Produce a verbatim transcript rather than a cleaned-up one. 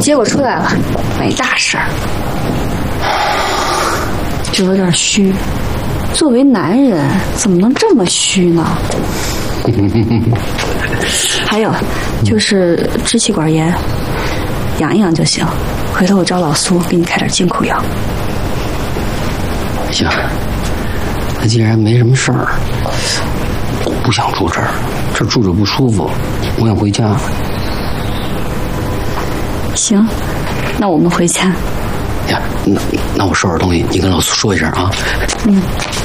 结果出来了，没大事儿，就有点虚。作为男人，怎么能这么虚呢？还有就是支气管炎，养一养就行。回头我找老苏给你开点进口药。 行，那既然没什么事儿，不想住这儿，这住着不舒服，我想回家。 行，那我们回家。 呀，那那我收拾东西，你跟老苏说一声啊。 嗯。